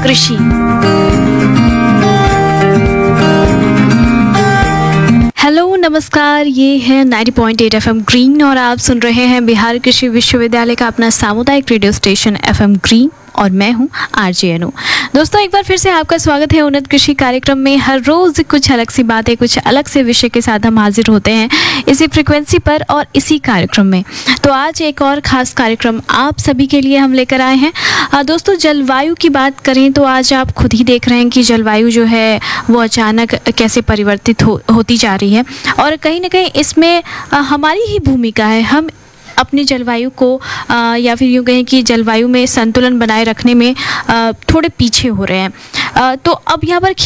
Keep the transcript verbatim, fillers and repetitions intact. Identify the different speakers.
Speaker 1: कृषि। हेलो नमस्कार, ये है नब्बे पॉइंट आठ एफएम ग्रीन और आप सुन रहे हैं बिहार कृषि विश्वविद्यालय का अपना सामुदायिक रेडियो स्टेशन एफएम ग्रीन और मैं हूं आरजे अनु। दोस्तों, एक बार फिर से आपका स्वागत है उन्नत कृषि कार्यक्रम में। हर रोज कुछ अलग सी बातें, कुछ अलग से विषय के साथ हम हाजिर होते हैं इसी फ्रिक्वेंसी पर और इसी कार्यक्रम में। तो आज एक और खास कार्यक्रम आप सभी के लिए हम लेकर आए हैं। आ, दोस्तों, जलवायु की बात करें तो आज आप खुद ही देख रहे हैं कि जलवायु जो है वो अचानक कैसे परिवर्तित हो, होती जा रही है और कहीं ना कहीं इसमें आ, हमारी ही भूमिका है। हम अपनी जलवायु को आ, या फिर यूँ कहें कि जलवायु में संतुलन बनाए रखने में आ, थोड़े पीछे हो रहे हैं। आ, तो अब यहाँ पर